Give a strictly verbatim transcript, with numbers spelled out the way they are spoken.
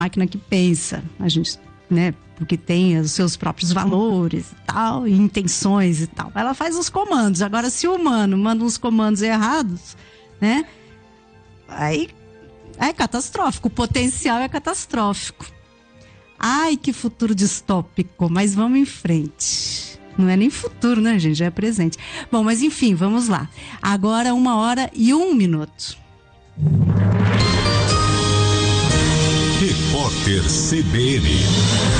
máquina que pensa, a gente, né, porque tem os seus próprios valores e tal, e intenções e tal. Ela faz os comandos. Agora, se o humano manda uns comandos errados, né, aí é catastrófico, o potencial é catastrófico. Ai, que futuro distópico, mas vamos em frente. Não é nem futuro, né, gente? Já é presente. Bom, mas enfim, vamos lá. Agora uma hora e um minuto. Repórter C B N.